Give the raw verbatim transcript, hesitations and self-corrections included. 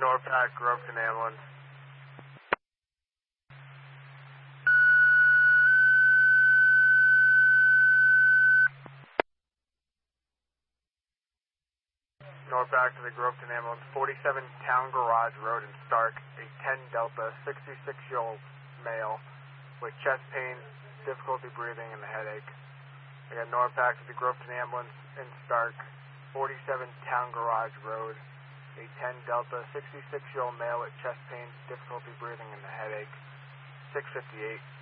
Norpac, Groveton ambulance. Norpac to the Groveton ambulance, forty-seven Town Garage Road in Stark, a ten Delta, sixty-six-year-old male with chest pain, difficulty breathing, and a headache. I got Norpac to the Groveton ambulance in Stark, forty-seven Town Garage Road, a ten Delta, sixty-six-year-old male with chest pain, difficulty breathing, and a headache. six fifty-eight.